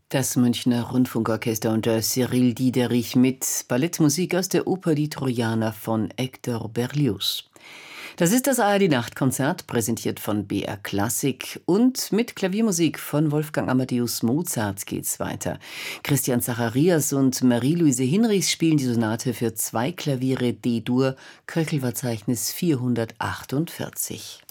Das Münchner Rundfunkorchester unter Cyril Diederich mit Ballettmusik aus der Oper Die Trojaner von Hector Berlioz. Das ist das ARD-Nachtkonzert, präsentiert von BR Klassik, und mit Klaviermusik von Wolfgang Amadeus Mozart geht's weiter. Christian Zacharias und Marie-Louise Hinrichs spielen die Sonate für 2 Klaviere D-Dur, Köchelverzeichnis 448.